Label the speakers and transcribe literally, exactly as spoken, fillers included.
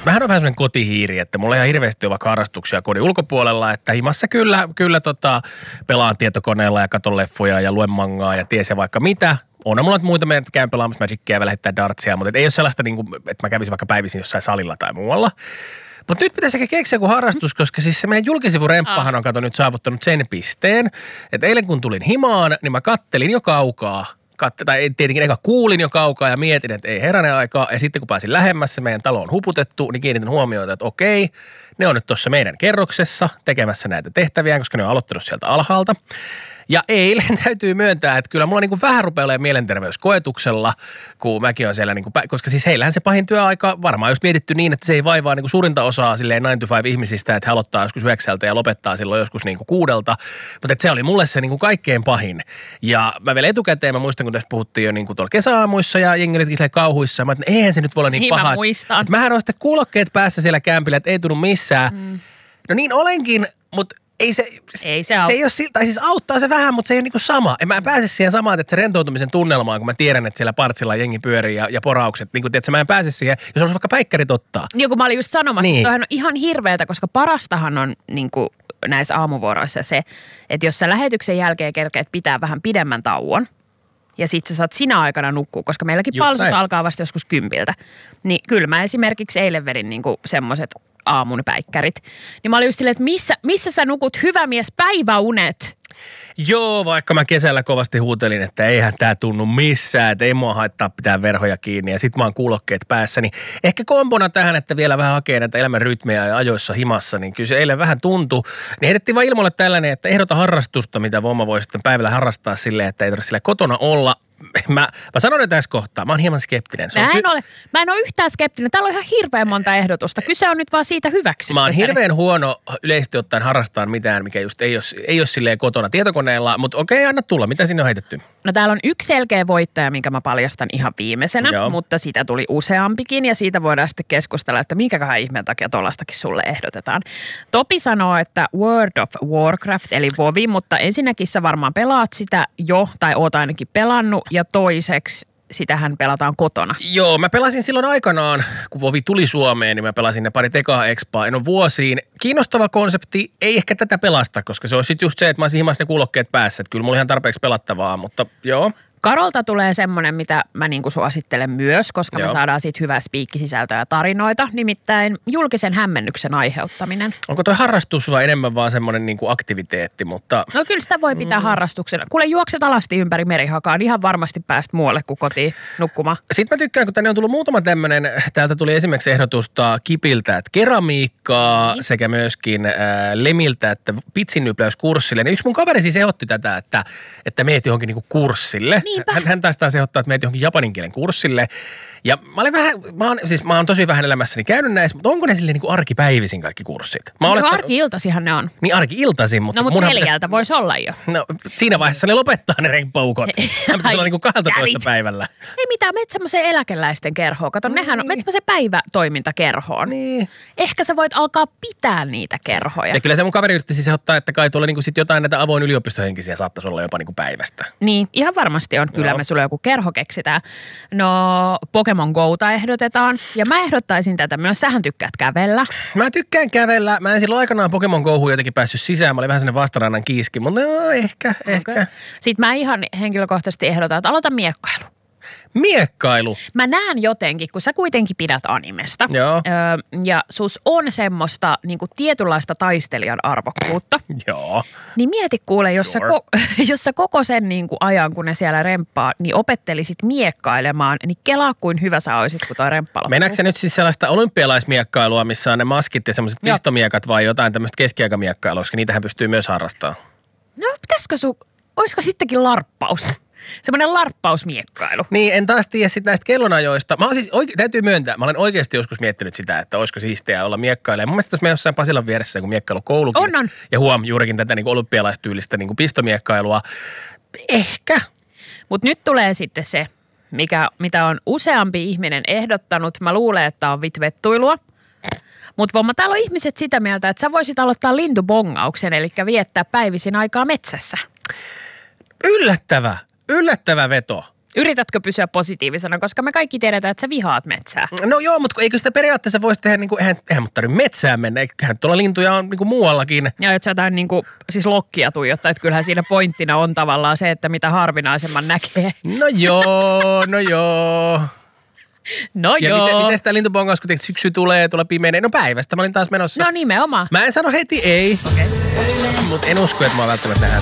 Speaker 1: Mähän on vähän sellainen kotihiiri, että mulla on ihan hirveästi vaikka harrastuksia kodin ulkopuolella, että himassa kyllä, kyllä tota, pelaan tietokoneella ja katon leffoja ja luen mangaa ja ties ja vaikka mitä. On mulla muita, meidän käyn pelaamassa Magicia ja lähettää dartsia, mutta ei ole sellaista, niin kuin, että mä kävisin vaikka päivisin jossain salilla tai muualla. Mutta nyt pitäisi ehkä keksiä joku harrastus, koska siis se meidän julkisivuremppahan on kato nyt saavuttanut sen pisteen, että eilen kun tulin himaan, niin mä kattelin jo kaukaa. Katte, tai tietenkin eka kuulin jo kaukaa ja mietin, että ei herranen aikaa. Ja sitten kun pääsin lähemmässä, meidän talo on huputettu, niin kiinnitin huomioita, että okei, ne on nyt tuossa meidän kerroksessa tekemässä näitä tehtäviä, koska ne on aloittanut sieltä alhaalta. Ja eilen täytyy myöntää, että kyllä mulla niin kuin vähän rupeaa olemaan mielenterveyskoetuksella, kun mäkin on siellä, niin kuin, koska siis heillähän se pahin työaika varmaan just mietitty niin, että se ei vaivaa niin kuin suurinta osaa silleen nine to five ihmisistä, että he aloittaa joskus yhdeksältä ja lopettaa silloin joskus niin kuin kuudelta. Mutta se oli mulle se niin kuin kaikkein pahin. Ja mä vielä etukäteen, mä muistan, kun tästä puhuttiin jo niin kuin tuolla kesäaamuissa ja jengi olikin silleen kauhuissa. Mä että eihän se nyt voi olla niin, niin paha. Mä
Speaker 2: muistan.
Speaker 1: Mähän on sitten kuulokkeet päässä siellä kämpillä, että ei tunnu missään. Mm. No niin olenkin, mutta Ei se,
Speaker 2: ei se,
Speaker 1: se ei ole siltä, tai siis auttaa se vähän, mutta se ei ole niinku sama. En mä pääse siihen samaan, että se rentoutumisen tunnelmaan, kun mä tiedän, että siellä partsilla jengi pyörii ja, ja poraukset. Niin kuin tiedätkö, mä en pääse siihen, jos olisi vaikka päikkärit ottaa.
Speaker 2: Niin kun mä olin just sanomassa,
Speaker 1: niin.
Speaker 2: että toihan on ihan hirveätä, koska parastahan on niin kuin näissä aamuvuoroissa se, että jos sä lähetyksen jälkeen kerkeet pitää vähän pidemmän tauon, ja sit sä saat sinä aikana nukkua, koska meilläkin just palsut näin. Alkaa vasta joskus kympiltä. Niin kyllä mä esimerkiksi eilen vedin niinku semmoiset aamun päikkärit. Niin mä olin just silleen, että missä, missä sä nukut, hyvä mies, päiväunet?
Speaker 1: Joo, vaikka mä kesällä kovasti huutelin, että eihän tää tunnu missään, että ei mua haittaa pitää verhoja kiinni ja sit mä oon kuulokkeet päässä. Niin ehkä kombona tähän, että vielä vähän hakee näitä elämän rytmejä ja ajoissa himassa, niin kyllä se eilen vähän tuntui. Niin heitettiin vaan ilmoille tällainen, että ehdota harrastusta, mitä Vomma voi sitten päivällä harrastaa silleen, että ei tarvitse sille kotona olla. Mä, mä sanon ne tässä kohtaa. Mä oon hieman skeptinen.
Speaker 2: Mä en, sy- ole, mä en ole yhtään skeptinen. Täällä on ihan hirveän monta ehdotusta. Kyse on nyt vaan siitä hyväksyttävästä.
Speaker 1: Mä oon hirveän huono yleisesti ottaen harrastaa mitään, mikä just ei ole, ei ole silleen kotona tietokoneella. Mutta okei, anna tulla. Mitä sinne on heitetty?
Speaker 2: No täällä on yksi selkeä voittaja, minkä mä paljastan ihan viimeisenä. Joo. Mutta sitä tuli useampikin ja siitä voidaan sitten keskustella, että minkäköhän ihmeen takia tuollaistakin sulle ehdotetaan. Topi sanoo, että World of Warcraft eli WoW, mutta ensinnäkin sä varmaan pelaat sitä jo tai oot ainakin pelannut. Ja toiseksi sitähän pelataan kotona.
Speaker 1: Joo, mä pelasin silloin aikanaan, kun WoW tuli Suomeen, niin mä pelasin ne pari tekaa expaa. En ole vuosiin. Kiinnostava konsepti, ei ehkä tätä pelasta, koska se on sitten just se, että mä olisin himassa ne kuulokkeet päässä. Että kyllä mulla ihan tarpeeksi pelattavaa, mutta joo.
Speaker 2: Karolta tulee semmoinen, mitä mä niinku suosittelen myös, koska Joo. me saadaan siitä hyvää spiikkisisältöä ja tarinoita, nimittäin julkisen hämmennyksen aiheuttaminen.
Speaker 1: Onko toi harrastus vai enemmän vaan semmoinen niinku aktiviteetti, mutta...
Speaker 2: No kyllä sitä voi pitää mm. harrastuksena. Kuule juokset alasti ympäri merihakaan, ihan varmasti pääst muualle kuin kotiin nukkumaan.
Speaker 1: Sitten mä tykkään, kun tänne on tullut muutama tämmöinen, täältä tuli esimerkiksi ehdotusta Kipiltä, että keramiikkaa niin. sekä myöskin äh, Lemiltä, että pitsinnypläyskurssille. Niin yksi mun kaveri siis ehdotti tätä, että, että meet johonkin niinku kurssille. Niin. Hän, hän taas taas ehdottaa, että menet johonkin japanin kielen kurssille. Ja mä olen vähän, mä oon, siis mä oon tosi vähän elämässäni käynyt näissä, mutta onko ne silleen niin kuin arkipäivisin kaikki kurssit? Mä
Speaker 2: no arki-iltasihan ne on.
Speaker 1: Niin arki-iltaisin, mutta...
Speaker 2: No mutta neljältä pitäisi... voisi olla jo.
Speaker 1: No siinä vaiheessa ne lopettaa ne renkpaukot. Hän pitäisi olla niin kuin kaksitoista päivällä.
Speaker 2: Ei mitään, menet semmoiseen eläkeläisten kerhoon. Kato, niin. nehän on, menet semmoiseen päivätoimintakerhoon. Niin. Ehkä sä voit alkaa pitää niitä kerhoja.
Speaker 1: Ja kyllä se mun kaveri yritti siis ottaa, että kai tuolla niin kuin sit jotain näitä avoin yliopistohenkisiä saattaisi olla jopa niin kuin päivästä.
Speaker 2: Niin, ihan varmasti on. Kyllä Joo. me sulle joku kerho keksitään. No, Pokemon Gota ehdotetaan. Ja mä ehdottaisin tätä myös. Sähän tykkäät kävellä.
Speaker 1: Mä tykkään kävellä. Mä en silloin aikanaan Pokemon Go'hun jotenkin päässyt sisään. Mä olin vähän sellainen vastarannan kiiski, mutta no, ehkä, okay. ehkä.
Speaker 2: Sitten mä ihan henkilökohtaisesti ehdotan, että aloita miekkailu.
Speaker 1: Miekkailu?
Speaker 2: Mä näen jotenkin, kun sä kuitenkin pidät animesta.
Speaker 1: Joo.
Speaker 2: Öö, ja sus on semmoista niin kuin tietynlaista taistelijan arvokkuutta.
Speaker 1: Joo.
Speaker 2: Niin mieti kuule, jos, sure. sä, ko- jos sä koko sen niin kuin ajan, kun ne siellä remppaa, niin opettelisit miekkailemaan, niin kelaa kuin hyvä sä olisit, kun toi remppa loppuu.
Speaker 1: Mennäänkö se nyt siis sellaista olympialaismiekkailua, missä on ne maskit ja semmoiset pistomiekat vai jotain tämmöistä keskiaikamiekkailua, koska niitähän pystyy myös harrastamaan?
Speaker 2: No pitäisikö sun, olisiko sittenkin larppaus? Semmoinen larppausmiekkailu.
Speaker 1: Niin, en taas tiedä sitten näistä kellonajoista. Mä siis oike- täytyy myöntää, mä olen oikeasti joskus miettinyt sitä, että olisiko siistiä olla miekkailemaan. Mun mielestä jos me jossain Pasilan vieressä joku miekkailukoulukin.
Speaker 2: On, on.
Speaker 1: Ja huom, juurikin tätä niin kuin olympialaistyylistä niin kuin pistomiekkailua. Ehkä.
Speaker 2: Mutta nyt tulee sitten se, mikä, mitä on useampi ihminen ehdottanut. Mä luulen, että on vitvettuilua. Mutta Vomma, täällä on ihmiset sitä mieltä, että sä voisit aloittaa lintubongauksen, eli viettää päivisin aikaa metsässä.
Speaker 1: Yllättävä. Yllättävä veto.
Speaker 2: Yritätkö pysyä positiivisena, koska me kaikki tiedetään, että sä vihaat metsää.
Speaker 1: No joo, mutta eikö sitä periaatteessa voisi tehdä, niin kuin, eihän, eihän mutta tarvitse metsään mennä, eiköhän tuolla lintuja on niin kuin muuallakin.
Speaker 2: Ja että sä jotain niin kuin, siis lokkia tuijottaa, että kyllähän siinä pointtina on tavallaan se, että mitä harvinaisemman näkee.
Speaker 1: No joo, no joo.
Speaker 2: No
Speaker 1: ja
Speaker 2: joo.
Speaker 1: miten, miten sitä lintupongaus, kun syksy tulee, tuolla pimenee? No päivästä, mä olin taas menossa.
Speaker 2: No nimenomaan.
Speaker 1: Mä en sano heti ei,
Speaker 2: Okei. Okay.
Speaker 1: mutta en usko, että mä välttämättä nähdään